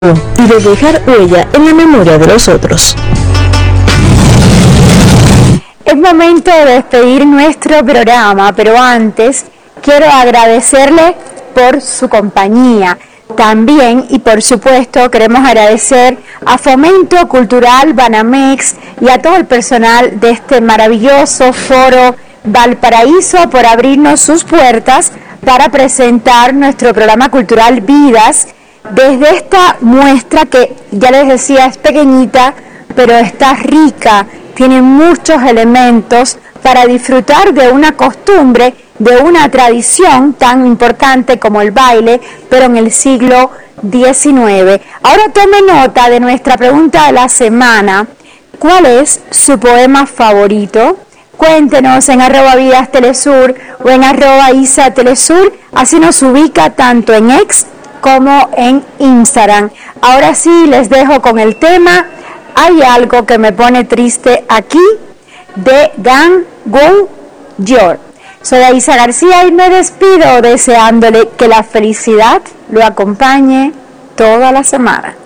y de dejar huella en la memoria de los otros. Es momento de despedir nuestro programa, pero antes quiero agradecerle por su compañía. También, y por supuesto, queremos agradecer a Fomento Cultural Banamex y a todo el personal de este maravilloso foro Valparaíso por abrirnos sus puertas para presentar nuestro programa cultural Vidas desde esta muestra que, ya les decía, es pequeñita, pero está rica, tiene muchos elementos para disfrutar de una costumbre, de una tradición tan importante como el baile, pero en el siglo XIX. Ahora tome nota de nuestra pregunta de la semana. ¿Cuál es su poema favorito? Cuéntenos en @vidastelesur o en @isatelesur, así nos ubica tanto en X como en Instagram. Ahora sí, les dejo con el tema Hay algo que me pone triste aquí, de Gang Gun Yor. Soy Aisa García y me despido deseándole que la felicidad lo acompañe toda la semana.